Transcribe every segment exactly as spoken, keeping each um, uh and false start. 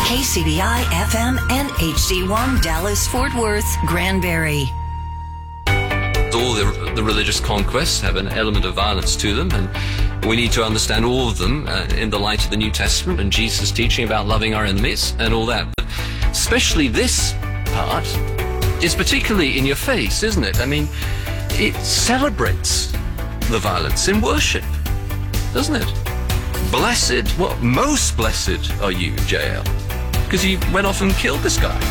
K C B I F M and H D one Dallas, Fort Worth, Granbury. All the, the religious conquests have an element of violence to them, and we need to understand all of them uh, in the light of the New Testament and Jesus' teaching about loving our enemies and all that. But especially this part is particularly in your face, isn't it? I mean, it celebrates the violence in worship, doesn't it? Blessed, what, most blessed are you, J L, because you went off and killed this guy.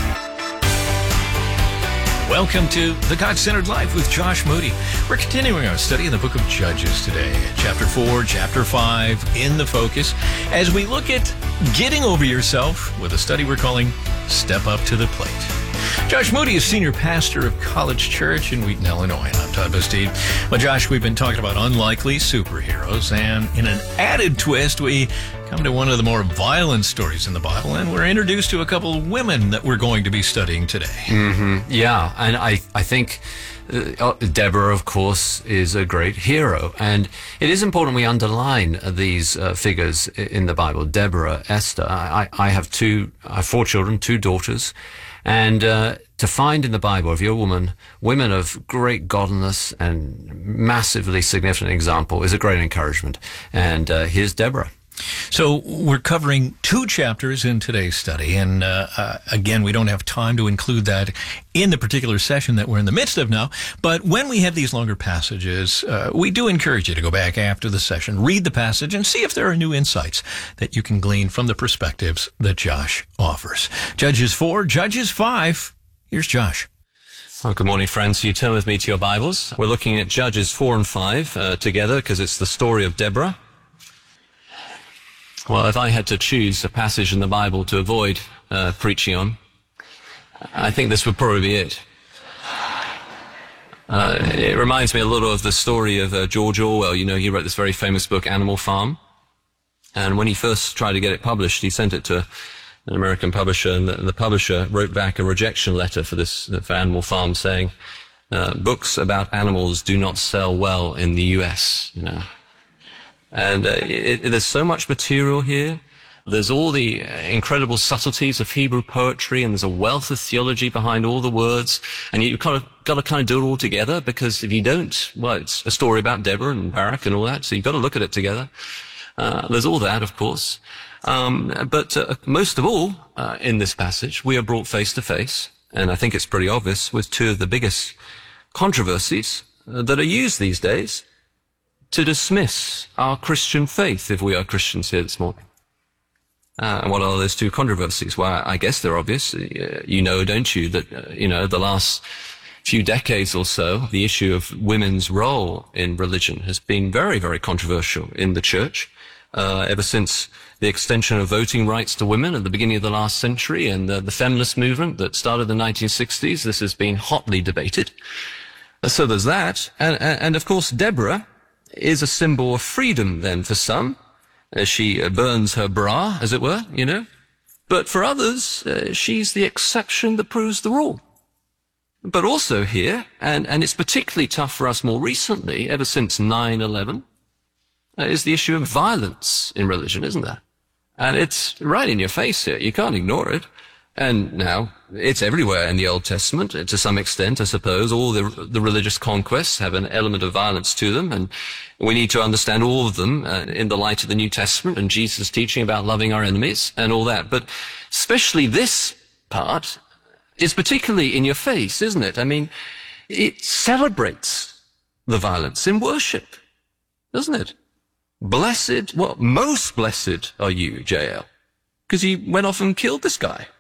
Welcome to The God-Centered Life with Josh Moody. We're continuing our study in the book of Judges today. Chapter four, chapter five, in the focus, as we look at getting over yourself with a study we're calling Step Up to the Plate. Josh Moody is senior pastor of College Church in Wheaton, Illinois, and I'm Todd Bastide. Well, Josh, we've been talking about unlikely superheroes, and in an added twist, we come to one of the more violent stories in the Bible, and we're introduced to a couple of women that we're going to be studying today. Mm-hmm. Yeah, and I, I think uh, Deborah, of course, is a great hero, and it is important we underline these uh, figures in the Bible. Deborah, Esther. I, I have two, I have four children, two daughters. And uh, to find in the Bible, if you're a woman, women of great godliness and massively significant example is a great encouragement. And uh, here's Deborah. So we're covering two chapters in today's study, and uh, uh, again, we don't have time to include that in the particular session that we're in the midst of now, but when we have these longer passages, uh, we do encourage you to go back after the session, read the passage, and see if there are new insights that you can glean from the perspectives that Josh offers. Judges four, Judges five, here's Josh. Well, good morning, friends. You turn with me to your Bibles. We're looking at Judges four and five uh, together because it's the story of Deborah. Well, if I had to choose a passage in the Bible to avoid uh, preaching on, I think this would probably be it. Uh, it reminds me a little of the story of uh, George Orwell. You know, he wrote this very famous book, Animal Farm. And when he first tried to get it published, he sent it to an American publisher, and the, the publisher wrote back a rejection letter for this, for Animal Farm, saying, uh, books about animals do not sell well in the U S, you know. And uh, it, it, there's so much material here. There's all the incredible subtleties of Hebrew poetry, and there's a wealth of theology behind all the words. And you've kind of got to kind of do it all together, because if you don't, well, it's a story about Deborah and Barak and all that, so you've got to look at it together. Uh, there's all that, of course. Um, but uh, most of all, uh, in this passage, we are brought face to face, and I think it's pretty obvious, with two of the biggest controversies uh, that are used these days to dismiss our Christian faith, if we are Christians here this morning. Uh, and what are those two controversies? Well, I guess they're obvious. Uh, you know, don't you, that, uh, you know, the last few decades or so, the issue of women's role in religion has been very, very controversial in the church, uh, ever since the extension of voting rights to women at the beginning of the last century, and uh, the feminist movement that started in the nineteen sixties. This has been hotly debated. Uh, so there's that. And, and, and of course, Deborah is a symbol of freedom then for some, as she uh, burns her bra, as it were, you know. But for others, uh, she's the exception that proves the rule. But also here, and, and it's particularly tough for us more recently, ever since nine eleven, uh, is the issue of violence in religion, isn't there? And it's right in your face here. You can't ignore it. And now, it's everywhere in the Old Testament, to some extent, I suppose. All the, the religious conquests have an element of violence to them, and we need to understand all of them uh, in the light of the New Testament and Jesus' teaching about loving our enemies and all that. But especially this part is particularly in your face, isn't it? I mean, it celebrates the violence in worship, doesn't it? Blessed, well, most blessed are you, J L, because you went off and killed this guy.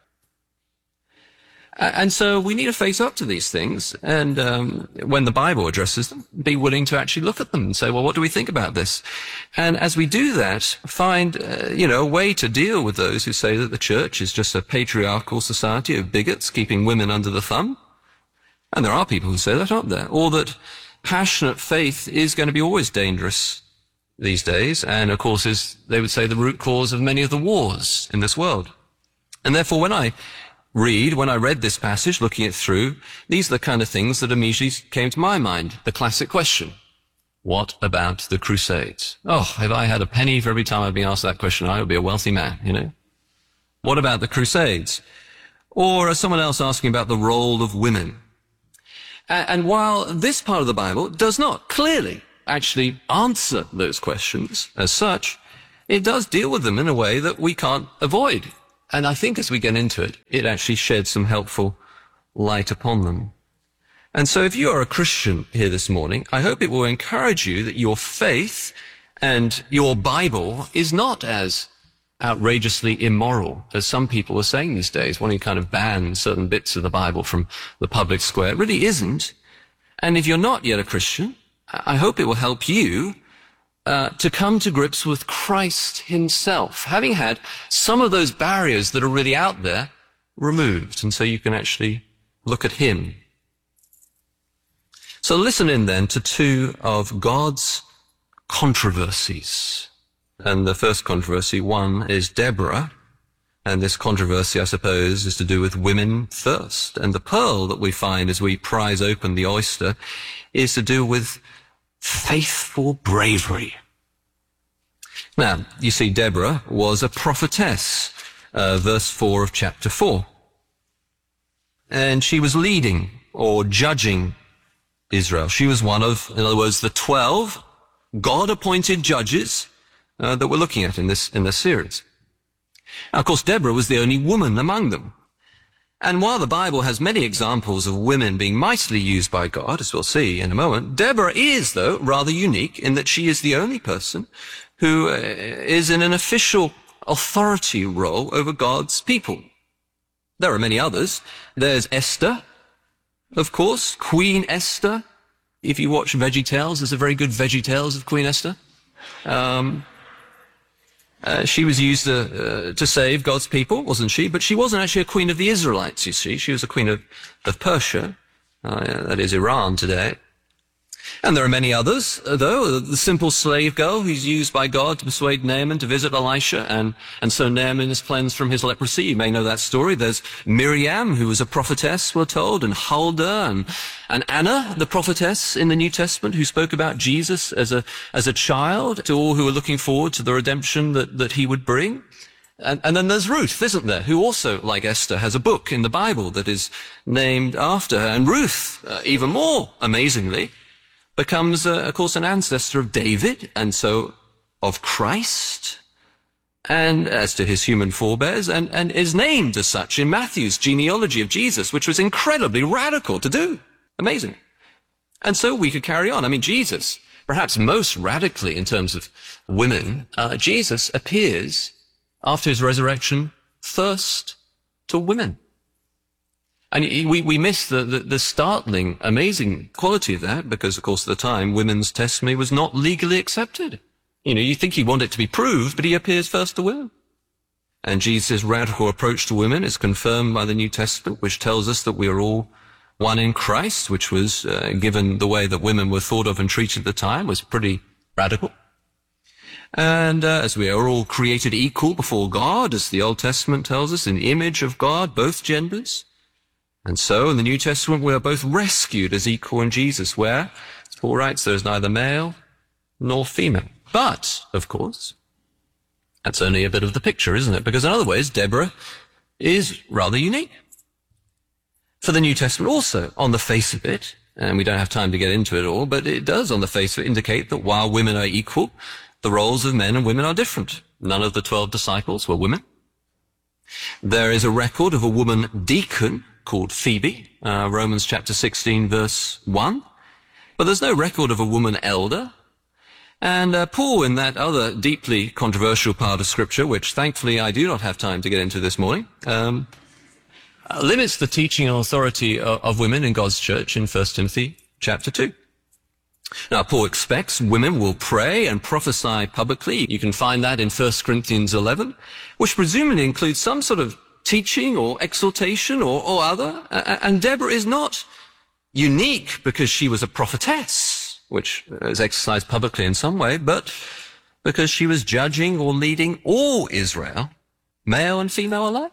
And so we need to face up to these things, and um, when the Bible addresses them, be willing to actually look at them and say, well, what do we think about this? And as we do that, find, uh, you know, a way to deal with those who say that the church is just a patriarchal society of bigots keeping women under the thumb. And there are people who say that, aren't there? Or that passionate faith is going to be always dangerous these days, and of course is, they would say, the root cause of many of the wars in this world. And therefore, when I read, when I read this passage, looking it through, these are the kind of things that immediately came to my mind. The classic question, what about the Crusades? Oh, if I had a penny for every time I'd been asked that question, I would be a wealthy man, you know. What about the Crusades? Or someone else asking about the role of women. And while this part of the Bible does not clearly actually answer those questions as such, it does deal with them in a way that we can't avoid. And I think as we get into it, it actually sheds some helpful light upon them. And so if you are a Christian here this morning, I hope it will encourage you that your faith and your Bible is not as outrageously immoral as some people are saying these days, wanting to kind of ban certain bits of the Bible from the public square. It really isn't. And if you're not yet a Christian, I hope it will help you uh, to come to grips with Christ himself, having had some of those barriers that are really out there removed. And so you can actually look at him. So listen in then to two of God's controversies. And the first controversy, one, is Deborah. And this controversy, I suppose, is to do with women first. And the pearl that we find as we prise open the oyster is to do with faithful bravery. Now, you see, Deborah was a prophetess, uh, verse four of chapter four. And she was leading or judging Israel. She was one of, in other words, the twelve God-appointed judges uh, that we're looking at in this, in this series. Now, of course, Deborah was the only woman among them. And while the Bible has many examples of women being mightily used by God, as we'll see in a moment, Deborah is, though, rather unique in that she is the only person who uh, is in an official authority role over God's people. There are many others. There's Esther, of course, Queen Esther. If you watch VeggieTales, there's a very good VeggieTales of Queen Esther. Um, uh, she was used uh, uh, to save God's people, wasn't she? But she wasn't actually a queen of the Israelites, you see. She was a queen of, of Persia. Uh, yeah, that is Iran today. And there are many others, though. The simple slave girl who's used by God to persuade Naaman to visit Elisha, and, and so Naaman is cleansed from his leprosy. You may know that story. There's Miriam, who was a prophetess, we're told, and Huldah, and, and Anna, the prophetess in the New Testament, who spoke about Jesus as a, as a child to all who were looking forward to the redemption that, that he would bring. And, and then there's Ruth, isn't there, who also, like Esther, has a book in the Bible that is named after her. And Ruth, uh, even more amazingly, becomes, uh, of course, an ancestor of David, and so of Christ, and as to his human forebears, and, and is named as such in Matthew's genealogy of Jesus, which was incredibly radical to do. Amazing. And so we could carry on. I mean, Jesus, perhaps most radically in terms of women, uh, Jesus appears after his resurrection first to women. And we, we miss the, the, the startling, amazing quality of that because, of course, at the time, women's testimony was not legally accepted. You know, you think he wanted it to be proved, but he appears first to women. And Jesus' radical approach to women is confirmed by the New Testament, which tells us that we are all one in Christ, which was, uh, given the way that women were thought of and treated at the time, was pretty radical. And uh, as we are all created equal before God, as the Old Testament tells us, in the image of God, both genders. And so in the New Testament, we are both rescued as equal in Jesus, where, as Paul writes, there is neither male nor female. But, of course, that's only a bit of the picture, isn't it? Because in other ways, Deborah is rather unique. For the New Testament also, on the face of it, and we don't have time to get into it all, but it does on the face of it indicate that while women are equal, the roles of men and women are different. None of the twelve disciples were women. There is a record of a woman deacon called Phoebe, uh, Romans chapter sixteen, verse one. But there's no record of a woman elder. And uh, Paul, in that other deeply controversial part of Scripture, which thankfully I do not have time to get into this morning, um, uh, limits the teaching and authority of, of women in God's church in First Timothy chapter two. Now, Paul expects women will pray and prophesy publicly. You can find that in First Corinthians eleven, which presumably includes some sort of teaching or exhortation or, or other. And Deborah is not unique because she was a prophetess, which is exercised publicly in some way, but because she was judging or leading all Israel, male and female alike.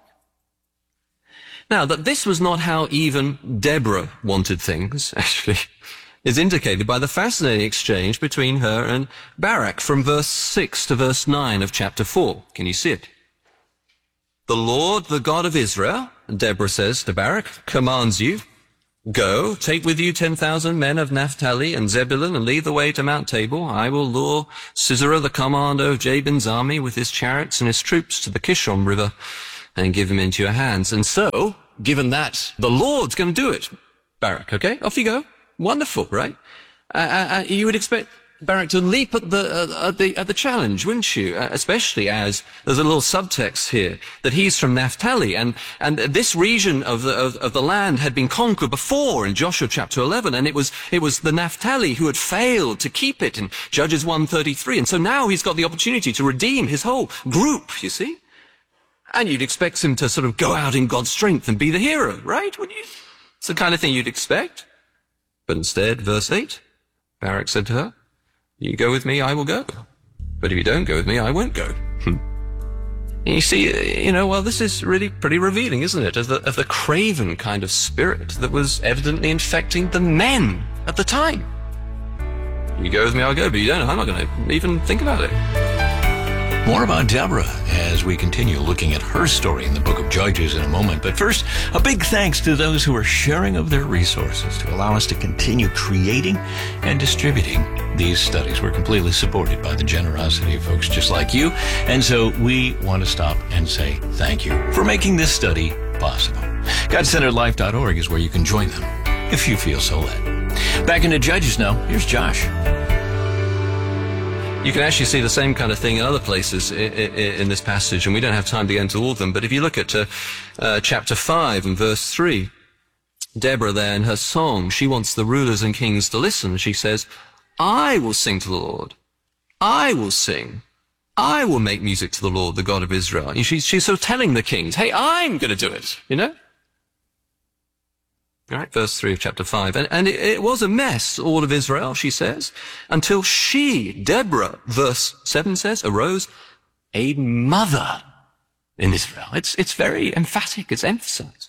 Now, that this was not how even Deborah wanted things, actually, is indicated by the fascinating exchange between her and Barak from verse six to verse nine of chapter four. Can you see it? the Lord, the God of Israel, Deborah says to Barak, commands you, go, take with you ten thousand men of Naphtali and Zebulun and lead the way to Mount Tabor. I will lure Sisera, the commander of Jabin's army, with his chariots and his troops to the Kishon River and give him into your hands. And so, given that the Lord's going to do it, Barak, okay, off you go. Wonderful, right? Uh, uh, you would expect Barak to leap at the, uh, at the, at the challenge, wouldn't you? Uh, especially as there's a little subtext here that he's from Naphtali, and, and this region of the, of, of the land had been conquered before in Joshua chapter eleven, and it was, it was the Naphtali who had failed to keep it in Judges one thirty-three, and so now he's got the opportunity to redeem his whole group, you see? And you'd expect him to sort of go out in God's strength and be the hero, right? Wouldn't you? It's the kind of thing you'd expect. But instead, verse eight, Barak said to her, you go with me, I will go. But if you don't go with me, I won't go. And you see, you know, well, this is really pretty revealing, isn't it, of the, of the craven kind of spirit that was evidently infecting the men at the time. You go with me, I'll go, but you don't, I'm not going to even think about it. More about Deborah as we continue looking at her story in the book of Judges in a moment. But first, a big thanks to those who are sharing of their resources to allow us to continue creating and distributing these studies. We're completely supported by the generosity of folks just like you. And so we want to stop and say thank you for making this study possible. God Centered Life dot org is where you can join them if you feel so led. Back into Judges now. Here's Josh. You can actually see the same kind of thing in other places in, in, in this passage, and we don't have time to get into all of them. But if you look at uh, uh, chapter five and verse three, Deborah there in her song, she wants the rulers and kings to listen. She says, I will sing to the Lord. I will sing. I will make music to the Lord, the God of Israel. And she's, she's sort of telling the kings, hey, I'm going to do it, you know? All right, verse three of chapter five. And, and it, it was a mess, all of Israel, she says, until she, Deborah, verse seven says, arose a mother in Israel. It's, it's very emphatic. It's emphasized.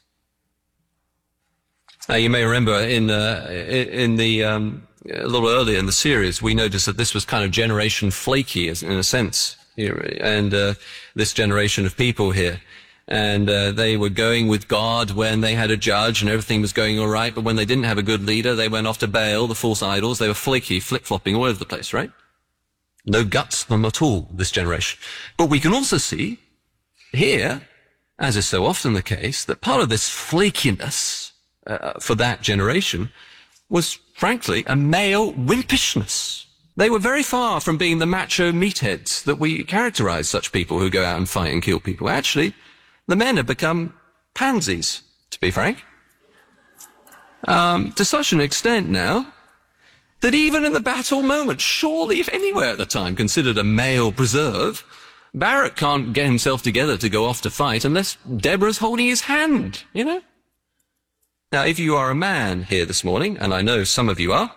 Now, you may remember in, uh, in the, um, a little earlier in the series, we noticed that this was kind of generation flaky in a sense, and, uh, this generation of people here. And uh, they were going with God when they had a judge and everything was going all right. But when they didn't have a good leader, they went off to Baal, the false idols. They were flaky, flip-flopping all over the place, right? No guts from them at all, this generation. But we can also see here, as is so often the case, that part of this flakiness uh, for that generation was, frankly, a male wimpishness. They were very far from being the macho meatheads that we characterize such people who go out and fight and kill people. Actually, the men have become pansies, to be frank. Um, to such an extent now that even in the battle moment, surely if anywhere at the time considered a male preserve, Barak can't get himself together to go off to fight unless Deborah's holding his hand, you know? Now, if you are a man here this morning, and I know some of you are,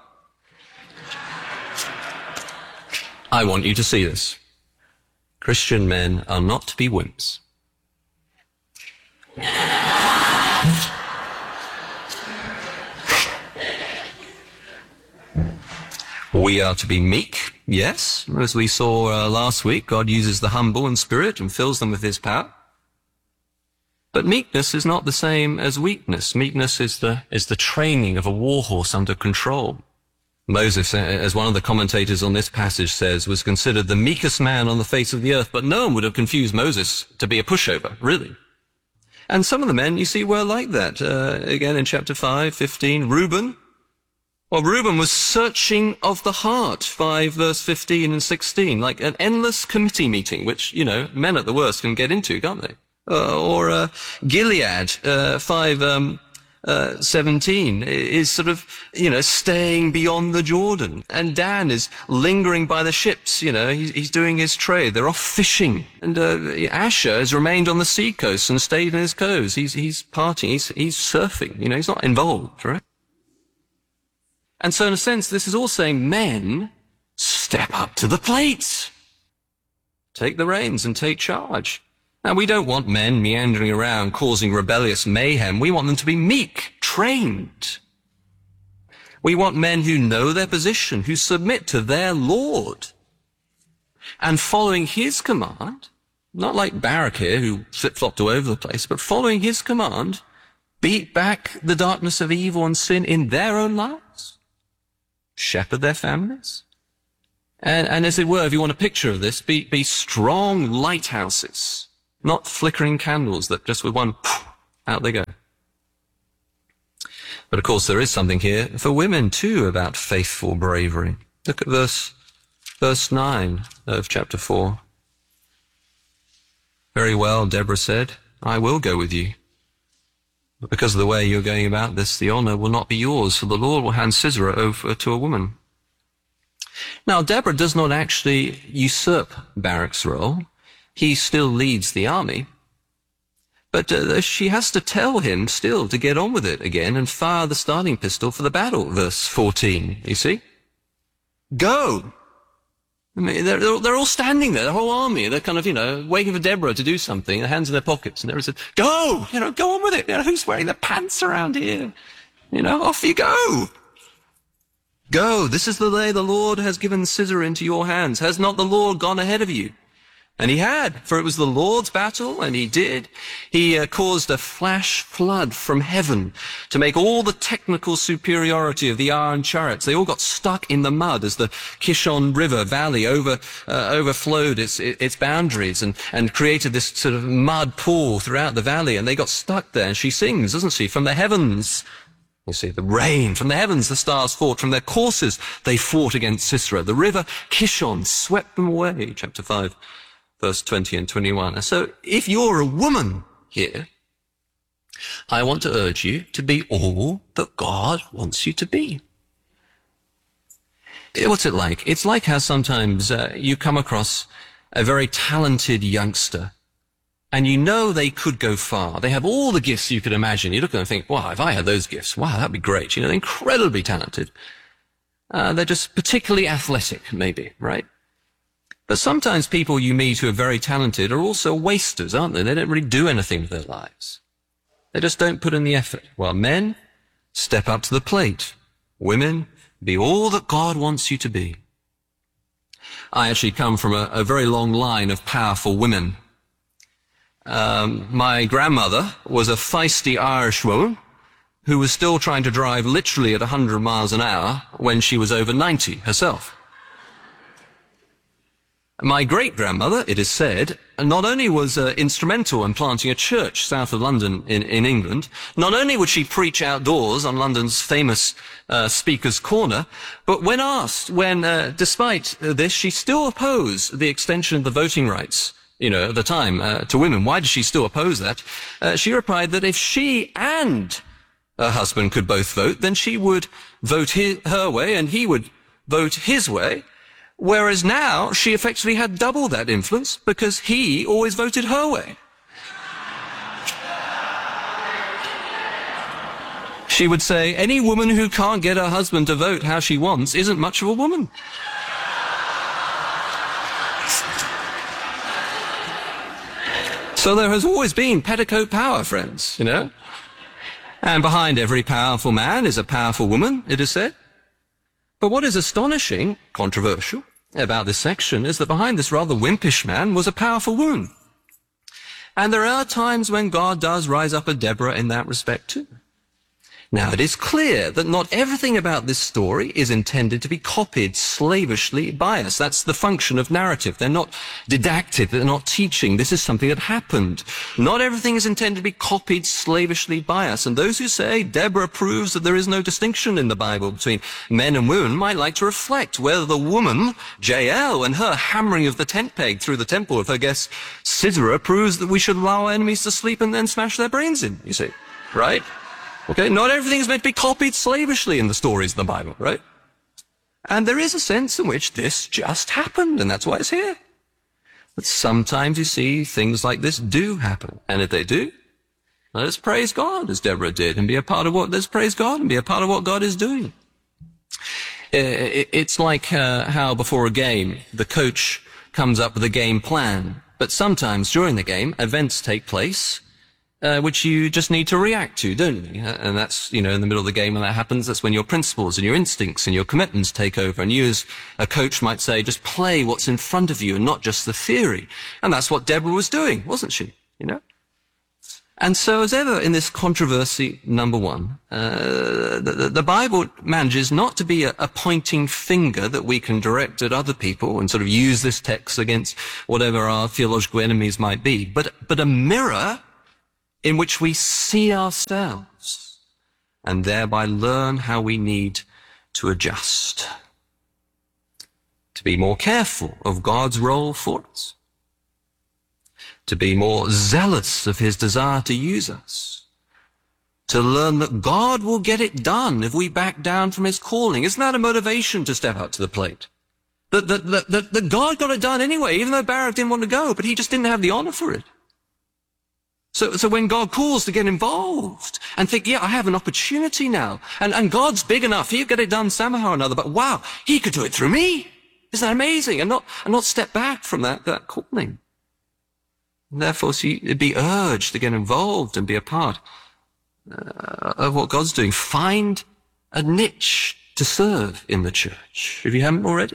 I want you to see this. Christian men are not to be wimps. We are to be meek, yes. As we saw uh, last week, God uses the humble in spirit and fills them with his power. But meekness is not the same as weakness. Meekness is the, is the training of a warhorse under control. Moses, as one of the commentators on this passage says, was considered the meekest man on the face of the earth, but no one would have confused Moses to be a pushover, really. And some of the men, you see, were like that. Uh, again, in chapter five, fifteen, Reuben. Well, Reuben was searching of the heart, five verse fifteen and sixteen, like an endless committee meeting, which, you know, men at the worst can get into, can't they? Uh, or uh, Gilead, uh, five um, uh, seventeen, is sort of, you know, staying beyond the Jordan. And Dan is lingering by the ships, you know, he's, he's doing his trade. They're off fishing. And uh, Asher has remained on the sea coast and stayed in his coves. He's, he's partying, he's, he's surfing, you know, he's not involved, right? And so in a sense, this is all saying, men, step up to the plate. Take the reins and take charge. Now, we don't want men meandering around causing rebellious mayhem. We want them to be meek, trained. We want men who know their position, who submit to their Lord. And following his command, Not like Barak here, who flip-flopped all over the place, but following his command, beat back the darkness of evil and sin in their own lives, shepherd their families. And, and as it were, if you want a picture of this, be, be strong lighthouses, not flickering candles that just with one, out they go. But of course there is something here for women too about faithful bravery. Look at verse, verse nine of chapter four. Very well, Deborah said, I will go with you. But because of the way you're going about this, the honor will not be yours, for the Lord will hand Sisera over to a woman. Now, Deborah does not actually usurp Barak's role. He still leads the army. But uh, she has to tell him still to get on with it again and fire the starting pistol for the battle, verse fourteen, you see? Go! I mean, they're, they're all standing there, the whole army. They're kind of, you know, waiting for Deborah to do something, their hands in their pockets. And Deborah said, go! You know, go on with it. You know, who's wearing the pants around here? You know, off you go! Go! This is the day the Lord has given Sisera into your hands. Has not the Lord gone ahead of you? And he had, for it was the Lord's battle, and he did. He uh, caused a flash flood from heaven to make all the technical superiority of the iron chariots. They all got stuck in the mud as the Kishon River Valley over, uh, overflowed its, its boundaries and, and created this sort of mud pool throughout the valley. And they got stuck there. And she sings, doesn't she? From the heavens, you see, the rain. From the heavens, the stars fought. From their courses, they fought against Sisera. The river Kishon swept them away, chapter five. Verse twenty and twenty-one. So if you're a woman here, I want to urge you to be all that God wants you to be. What's it like? It's like how sometimes uh, you come across a very talented youngster and you know they could go far. They have all the gifts you could imagine. You look at them and think, wow, if I had those gifts, wow, that'd be great. You know, they're incredibly talented. Uh, they're just particularly athletic, maybe, right? But sometimes people you meet who are very talented are also wasters, aren't they? They don't really do anything with their lives. They just don't put in the effort. Well, men, step up to the plate. Women, be all that God wants you to be. I actually come from a, a very long line of powerful women. Um, my grandmother was a feisty Irish woman who was still trying to drive literally at one hundred miles an hour when she was over ninety herself. My great-grandmother, it is said, not only was uh, instrumental in planting a church south of London in, in England, not only would she preach outdoors on London's famous uh, Speaker's Corner, but when asked, when, uh, despite this, she still opposed the extension of the voting rights, you know, at the time, uh, to women. Why did she still oppose that? Uh, she replied that if she and her husband could both vote, then she would vote his, her way and he would vote his way. Whereas now, she effectively had double that influence because he always voted her way. She would say, any woman who can't get her husband to vote how she wants isn't much of a woman. So there has always been petticoat power, friends, you know? And behind every powerful man is a powerful woman, it is said. But what is astonishing, controversial, about this section is that behind this rather wimpish man was a powerful woman. And there are times when God does rise up a Deborah in that respect too. Now, it is clear that not everything about this story is intended to be copied slavishly by us. That's the function of narrative. They're not didactic. They're not teaching. This is something that happened. Not everything is intended to be copied slavishly by us. And those who say Deborah proves that there is no distinction in the Bible between men and women might like to reflect whether the woman, Jael, and her hammering of the tent peg through the temple of her guest Sisera proves that we should allow our enemies to sleep and then smash their brains in, you see, right? Okay, not everything is meant to be copied slavishly in the stories of the Bible, right? And there is a sense in which this just happened, and that's why it's here. But sometimes you see things like this do happen. And if they do, let us praise God as Deborah did and be a part of what, let's praise God and be a part of what God is doing. It's like uh, how before a game, the coach comes up with a game plan. But sometimes during the game, events take place uh, which you just need to react to, don't you? And that's, you know, in the middle of the game when that happens, that's when your principles and your instincts and your commitments take over. And you as a coach might say, just play what's in front of you and not just the theory. And that's what Deborah was doing, wasn't she? You know? And so as ever in this controversy, number one, uh, the, the Bible manages not to be a, a pointing finger that we can direct at other people and sort of use this text against whatever our theological enemies might be, but, but a mirror in which we see ourselves and thereby learn how we need to adjust, to be more careful of God's role for us, to be more zealous of his desire to use us, to learn that God will get it done if we back down from his calling. Isn't that a motivation to step up to the plate? That, that, that, that, that God got it done anyway, even though Barak didn't want to go, but he just didn't have the honor for it. So, so when God calls to get involved and think, yeah, I have an opportunity now, and, and God's big enough, he'll get it done somehow or another, but wow, he could do it through me. Isn't that amazing? And not, and not step back from that, that calling. And therefore, so you, be urged to get involved and be a part uh, of what God's doing. Find a niche to serve in the church, if you haven't already.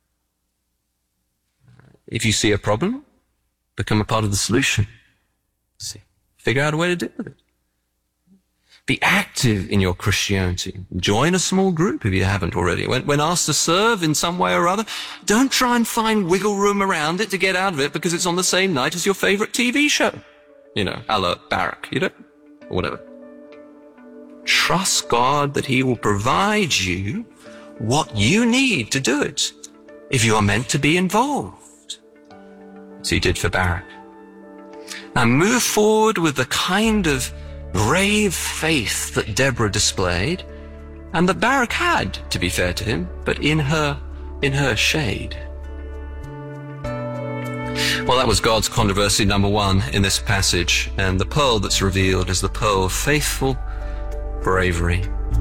If you see a problem, become a part of the solution. See, figure out a way to deal with it. Be active in your Christianity. Join a small group if you haven't already. When, when asked to serve in some way or other, don't try and find wiggle room around it to get out of it because it's on the same night as your favorite T V show. You know, a la Barak, you know, or whatever. Trust God that he will provide you what you need to do it if you are meant to be involved. As he did for Barak. Now move forward with the kind of brave faith that Deborah displayed, and that Barak had, to be fair to him, but in her, in her shade. Well, that was God's controversy number one in this passage, and the pearl that's revealed is the pearl of faithful bravery.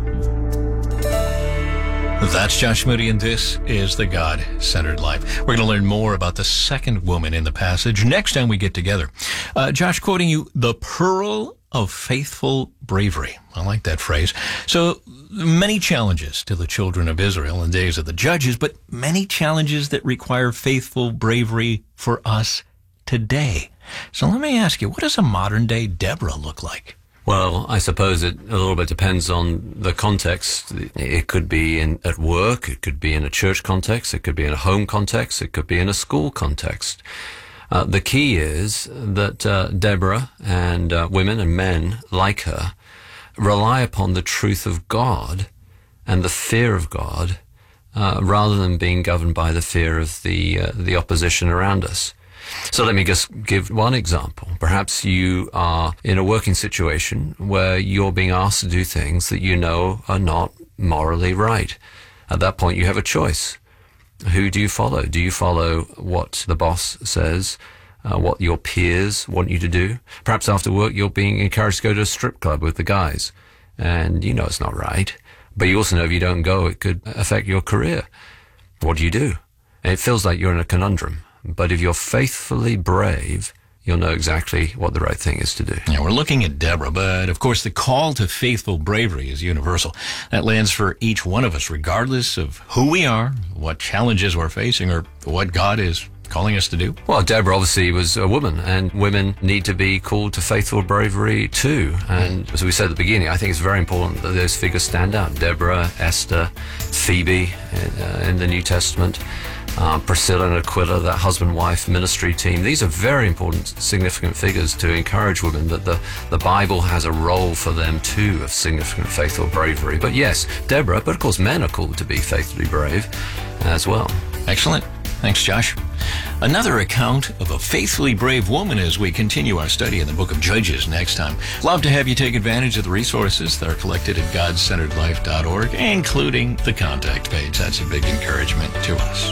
That's Josh Moody, and this is The God-Centered Life. We're going to learn more about the second woman in the passage next time we get together. Uh, Josh, quoting you, the pearl of faithful bravery. I like that phrase. So many challenges to the children of Israel in the days of the Judges, but many challenges that require faithful bravery for us today. So let me ask you, what does a modern-day Deborah look like? Well, I suppose it a little bit depends on the context. It could be in at work, it could be in a church context, it could be in a home context, it could be in a school context. Uh, the key is that uh, Deborah and uh, women and men like her rely upon the truth of God and the fear of God uh, rather than being governed by the fear of the uh, the opposition around us. So let me just give one example. Perhaps you are in a working situation where you're being asked to do things that you know are not morally right. At that point, you have a choice. Who do you follow? Do you follow what the boss says, uh, what your peers want you to do? Perhaps after work, you're being encouraged to go to a strip club with the guys, and you know it's not right. But you also know if you don't go, it could affect your career. What do you do? And it feels like you're in a conundrum. But if you're faithfully brave, you'll know exactly what the right thing is to do. Yeah, we're looking at Deborah, but of course the call to faithful bravery is universal. That lands for each one of us, regardless of who we are, what challenges we're facing, or what God is calling us to do. Well, Deborah obviously was a woman, and women need to be called to faithful bravery too. And as we said at the beginning, I think it's very important that those figures stand out. Deborah, Esther, Phoebe in, uh, in the New Testament. Uh, Priscilla and Aquila, that husband-wife ministry team. These are very important, significant figures to encourage women that the, the Bible has a role for them too of significant faithful bravery. But yes, Deborah, but of course men are called to be faithfully brave as well. Excellent. Thanks, Josh. Another account of a faithfully brave woman as we continue our study in the book of Judges next time. Love to have you take advantage of the resources that are collected at god centered life dot org, including the contact page. That's a big encouragement to us.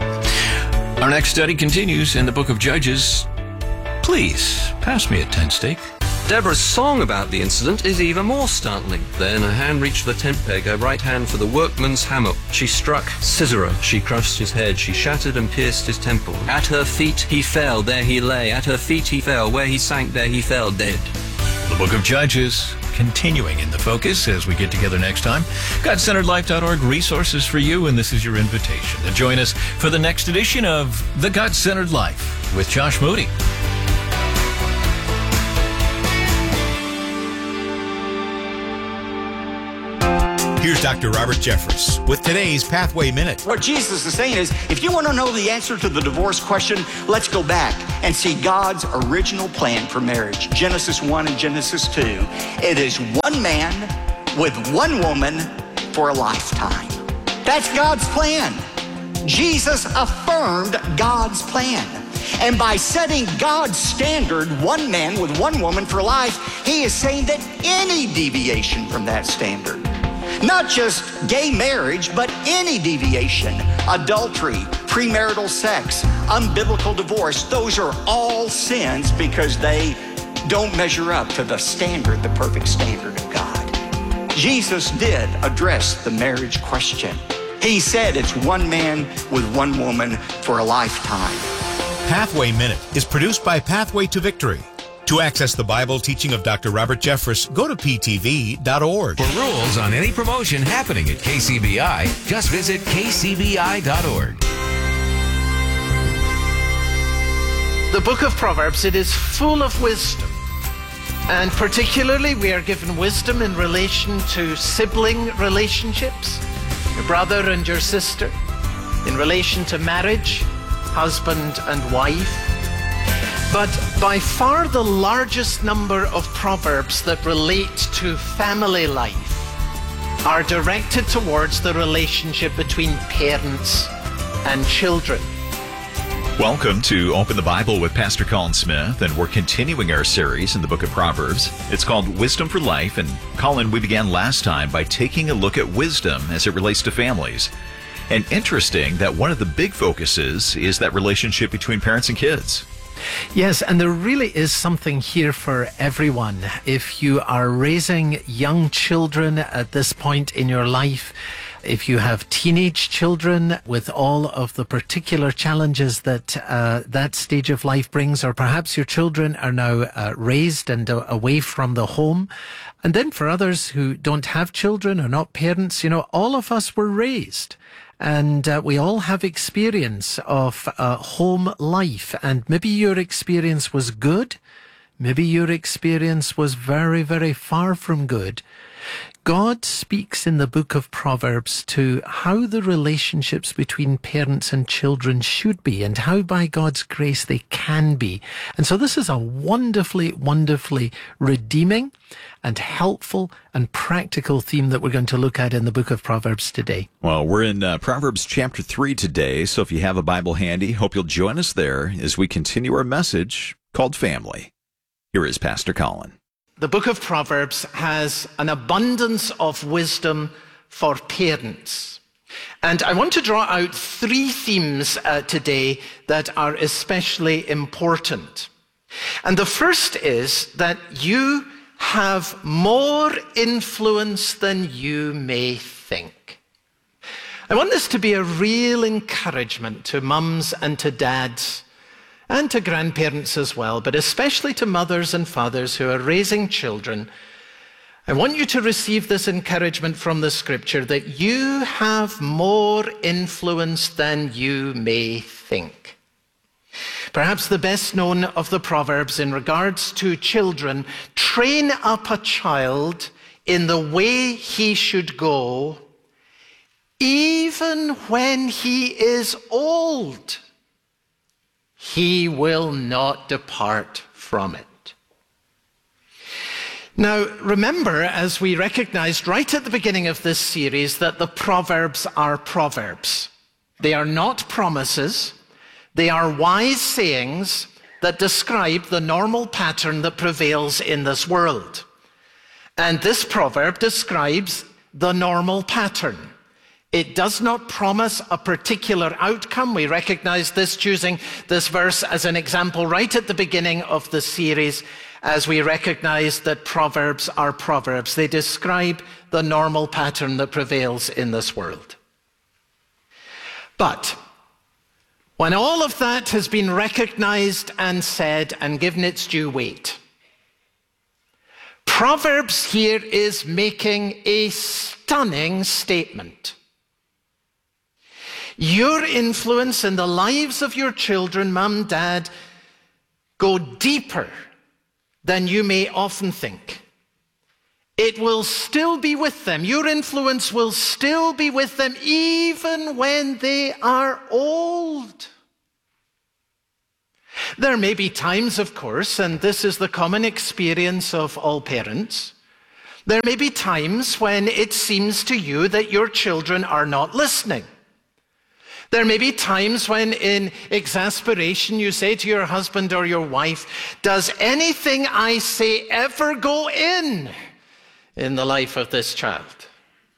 Our next study continues in the book of Judges. Please, pass me a tent stake. Deborah's song about the incident is even more startling. Then her hand reached the tent peg, her right hand for the workman's hammock. She struck Sisera. She crushed his head. She shattered and pierced his temple. At her feet he fell, there he lay. At her feet he fell. Where he sank, there he fell, dead. The book of Judges, continuing in the focus as we get together next time. God Centered Life dot org, resources for you, and this is your invitation to join us for the next edition of The God-Centered Life with Josh Moody. Here's Doctor Robert Jeffress with today's Pathway Minute. What Jesus is saying is, if you want to know the answer to the divorce question, let's go back and see God's original plan for marriage. Genesis one and Genesis two. It is one man with one woman for a lifetime. That's God's plan. Jesus affirmed God's plan. And by setting God's standard, one man with one woman for life, he is saying that any deviation from that standard, not just gay marriage, but any deviation, adultery, premarital sex, unbiblical divorce, those are all sins because they don't measure up to the standard, the perfect standard of God. Jesus did address the marriage question. He said it's one man with one woman for a lifetime. Pathway Minute is produced by Pathway to Victory. To access the Bible teaching of Doctor Robert Jeffress, go to P T V dot org. For rules on any promotion happening at K C B I, just visit K C B I dot org. The book of Proverbs, it is full of wisdom. And particularly, we are given wisdom in relation to sibling relationships, your brother and your sister, in relation to marriage, husband and wife. But by far the largest number of proverbs that relate to family life are directed towards the relationship between parents and children. Welcome to Open the Bible with Pastor Colin Smith, and we're continuing our series in the book of Proverbs. It's called Wisdom for Life, and Colin, we began last time by taking a look at wisdom as it relates to families. And interesting that one of the big focuses is that relationship between parents and kids. Yes, and there really is something here for everyone. If you are raising young children at this point in your life, if you have teenage children with all of the particular challenges that uh, that stage of life brings, or perhaps your children are now uh, raised and uh, away from the home. And then for others who don't have children or not parents, you know, all of us were raised. And uh, we all have experience of uh, home life. And maybe your experience was good. Maybe your experience was very, very far from good. God speaks in the book of Proverbs to how the relationships between parents and children should be and how by God's grace they can be. And so this is a wonderfully, wonderfully redeeming and helpful and practical theme that we're going to look at in the book of Proverbs today. Well, we're in uh, Proverbs chapter three today, so if you have a Bible handy, hope you'll join us there as we continue our message called Family. Here is Pastor Colin. The book of Proverbs has an abundance of wisdom for parents. And I want to draw out three themes uh, today that are especially important. And the first is that you have more influence than you may think. I want this to be a real encouragement to mums and to dads and to grandparents as well, but especially to mothers and fathers who are raising children. I want you to receive this encouragement from the scripture that you have more influence than you may think. Perhaps the best known of the Proverbs in regards to children: train up a child in the way he should go, even when he is old, he will not depart from it. Now, remember, as we recognized right at the beginning of this series, that the Proverbs are proverbs. They are not promises. They are wise sayings that describe the normal pattern that prevails in this world. And this proverb describes the normal pattern. It does not promise a particular outcome. We recognize this, choosing this verse as an example right at the beginning of the series, as we recognize that Proverbs are proverbs. They describe the normal pattern that prevails in this world. But when all of that has been recognized and said and given its due weight, Proverbs here is making a stunning statement. Your influence in the lives of your children, mum, dad, go deeper than you may often think. It will still be with them. Your influence will still be with them even when they are old. There may be times, of course, and this is the common experience of all parents, there may be times when it seems to you that your children are not listening. There may be times when in exasperation you say to your husband or your wife, does anything I say ever go in in the life of this child?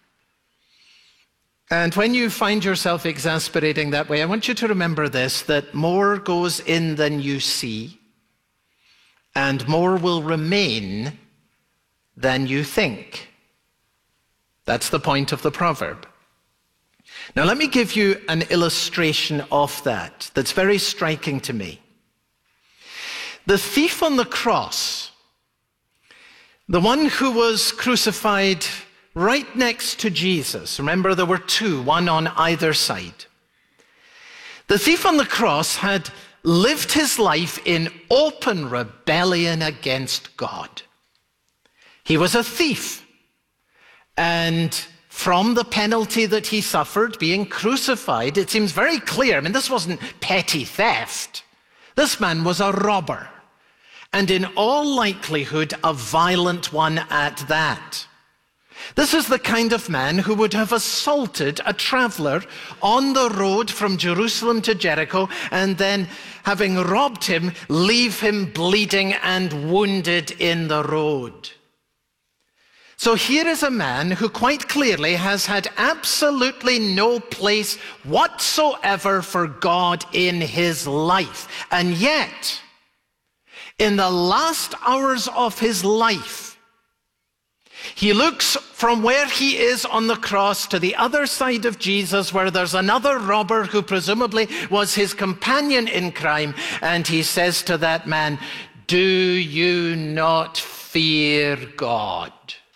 And when you find yourself exasperating that way, I want you to remember this, that more goes in than you see, and more will remain than you think. That's the point of the proverb. Now let me give you an illustration of that that's very striking to me. The thief on the cross, the one who was crucified right next to Jesus. Remember, there were two, one on either side. The thief on the cross had lived his life in open rebellion against God. He was a thief. And from the penalty that he suffered, being crucified, it seems very clear. I mean, this wasn't petty theft. This man was a robber. And in all likelihood, a violent one at that. This is the kind of man who would have assaulted a traveler on the road from Jerusalem to Jericho, and then, having robbed him, leave him bleeding and wounded in the road. So here is a man who quite clearly has had absolutely no place whatsoever for God in his life. And yet, in the last hours of his life, he looks from where he is on the cross to the other side of Jesus, where there's another robber who presumably was his companion in crime, and he says to that man, "Do you not fear God?"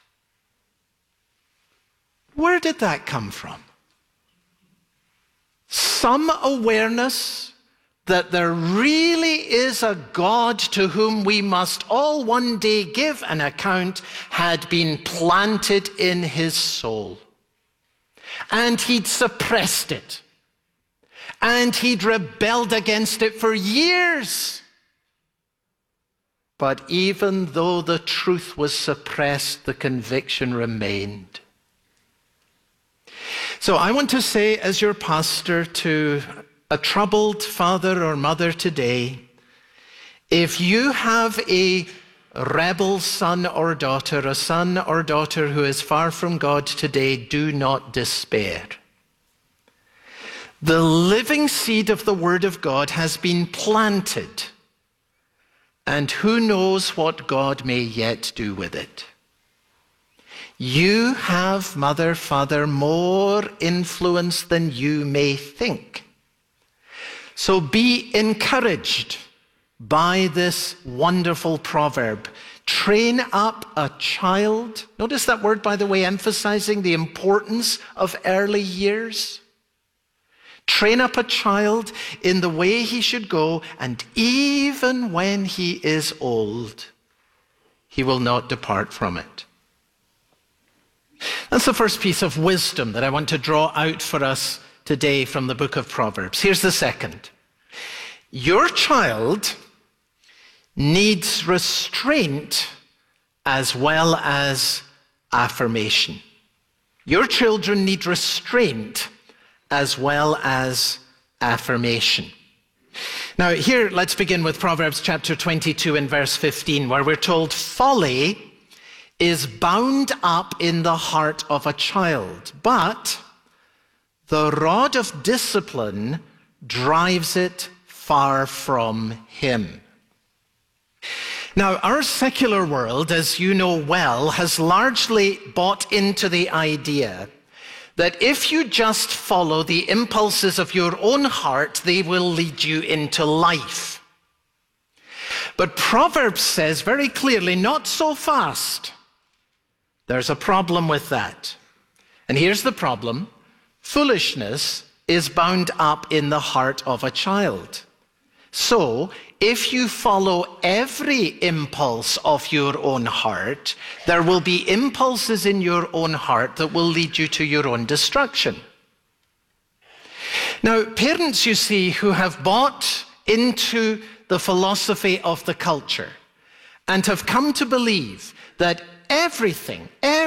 Where did that come from? Some awareness that there really is a God to whom we must all one day give an account had been planted in his soul. And he'd suppressed it. And he'd rebelled against it for years. But even though the truth was suppressed, the conviction remained. So I want to say, as your pastor, to a troubled father or mother today, if you have a rebel son or daughter, a son or daughter who is far from God today, do not despair. The living seed of the Word of God has been planted, and who knows what God may yet do with it. You have, mother, father, more influence than you may think. So be encouraged by this wonderful proverb. Train up a child. Notice that word, by the way, emphasizing the importance of early years. Train up a child in the way he should go, and even when he is old, he will not depart from it. That's the first piece of wisdom that I want to draw out for us today from the book of Proverbs. Here's the second. Your child needs restraint as well as affirmation. Your children need restraint as well as affirmation. Now here, let's begin with Proverbs chapter twenty-two and verse fifteen, where we're told, folly is bound up in the heart of a child, but the rod of discipline drives it far from him. Now, our secular world, as you know well, has largely bought into the idea that if you just follow the impulses of your own heart, they will lead you into life. But Proverbs says very clearly, not so fast. There's a problem with that. And here's the problem. Foolishness is bound up in the heart of a child. So, if you follow every impulse of your own heart, there will be impulses in your own heart that will lead you to your own destruction. Now, parents, you see, who have bought into the philosophy of the culture and have come to believe that everything, everything,